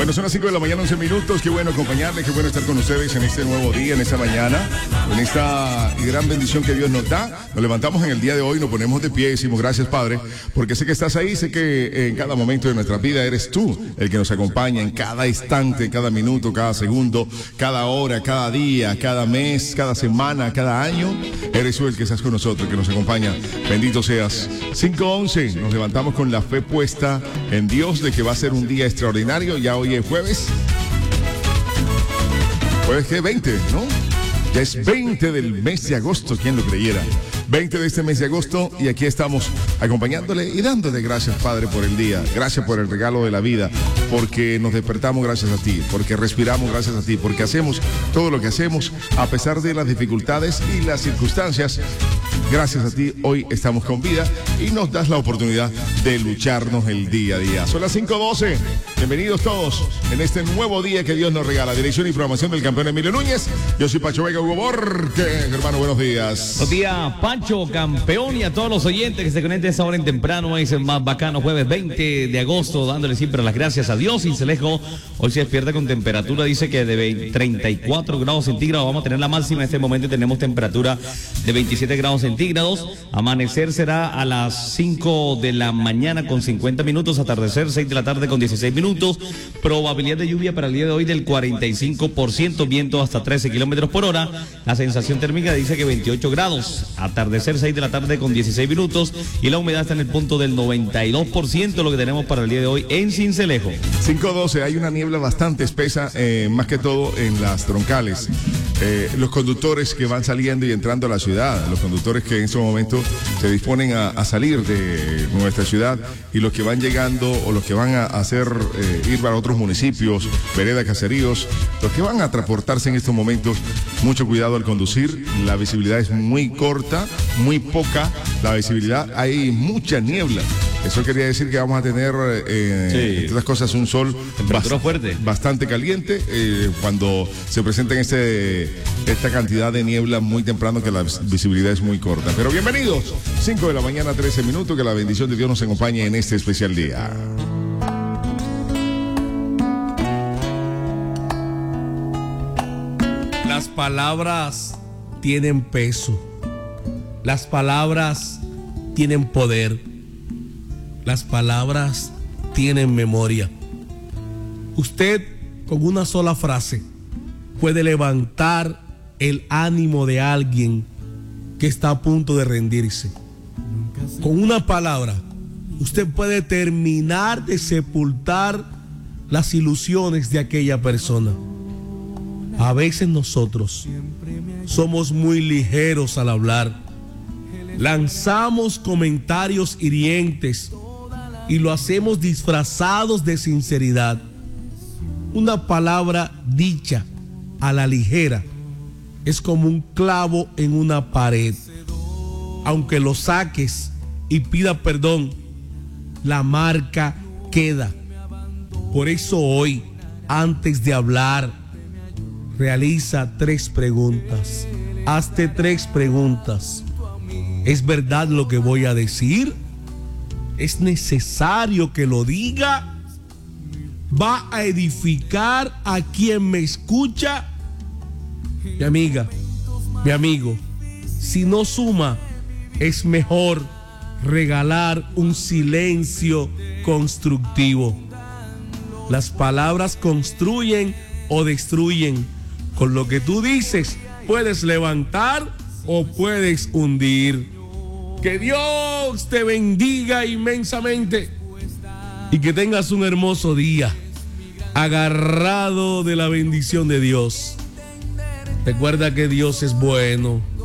Bueno, son las 5 de la mañana, 11 minutos. Qué bueno acompañarles, qué bueno estar con ustedes en este nuevo día, en esta mañana, en esta gran bendición que Dios nos da. Nos levantamos en el día de hoy, nos ponemos de pie y decimos gracias, Padre, porque sé que estás ahí, sé que en cada momento de nuestra vida eres tú el que nos acompaña en cada instante, en cada minuto, cada segundo, cada hora, cada día, cada mes, cada semana, cada año. Eres tú el que estás con nosotros, que nos acompaña. Bendito seas. 5:11, nos levantamos con la fe puesta en Dios de que va a ser un día extraordinario. Ya hoy es jueves. Jueves que 20, ¿no? Ya es 20 del mes de agosto, quien lo creyera. 20 de este mes de agosto y aquí estamos acompañándole y dándole gracias, Padre, por el día. Gracias por el regalo de la vida, porque nos despertamos gracias a ti, porque respiramos gracias a ti, porque hacemos todo lo que hacemos a pesar de las dificultades y las circunstancias. Gracias a ti, hoy estamos con vida y nos das la oportunidad de lucharnos el día a día. Son las 5:12. Bienvenidos todos en este nuevo día que Dios nos regala. Dirección y programación del campeón Emilio Núñez. Yo soy Pacho Vega Hugo Borges. Hermano, buenos días. Buenos días, Pancho, campeón, y a todos los oyentes que se conecten a esa hora en temprano. Es el más bacano jueves 20 de agosto, dándole siempre las gracias a Dios. Cincelejo hoy se despierta con temperatura, dice que de 34 grados centígrados. Vamos a tener la máxima en este momento y tenemos temperatura de 27 grados centígrados. Amanecer será a las 5 de la mañana con 50 minutos, atardecer 6 de la tarde con 16 minutos, probabilidad de lluvia para el día de hoy del 45%, viento hasta 13 kilómetros por hora, la sensación térmica dice que 28 grados, atardecer 6 de la tarde con 16 minutos y la humedad está en el punto del 92%, lo que tenemos para el día de hoy en Cincelejo. 5:12, hay una niebla bastante espesa, más que todo en las troncales. Los conductores que van saliendo y entrando a la ciudad, los conductores que en este momento se disponen a salir de nuestra ciudad y los que van llegando o los que van a hacer ir para otros municipios, veredas, caseríos, los que van a transportarse en estos momentos, mucho cuidado al conducir. La visibilidad es muy corta, muy poca la visibilidad, hay mucha niebla. Eso quería decir que vamos a tener, entre otras cosas, un sol fuerte, bastante caliente cuando se presenta esta cantidad de niebla muy temprano, que la visibilidad es muy corta. Pero bienvenidos, 5 de la mañana, 13 minutos, que la bendición de Dios nos acompañe en este especial día. Las palabras tienen peso. Las palabras tienen poder. Las palabras tienen memoria. Usted, con una sola frase, puede levantar el ánimo de alguien que está a punto de rendirse. Con una palabra, usted puede terminar de sepultar las ilusiones de aquella persona. A veces nosotros somos muy ligeros al hablar. Lanzamos comentarios hirientes y lo hacemos disfrazados de sinceridad. Una palabra dicha a la ligera es como un clavo en una pared. Aunque lo saques y pida perdón, la marca queda. Por eso hoy, antes de hablar, realiza 3 preguntas. Hazte 3 preguntas. ¿Es verdad lo que voy a decir? ¿Es necesario que lo diga? ¿Va a edificar a quien me escucha? Mi amiga, mi amigo, si no suma, es mejor regalar un silencio constructivo. Las palabras construyen o destruyen. Con lo que tú dices, puedes levantar o puedes hundir. Que Dios te bendiga inmensamente y que tengas un hermoso día, agarrado de la bendición de Dios. Recuerda que Dios es bueno.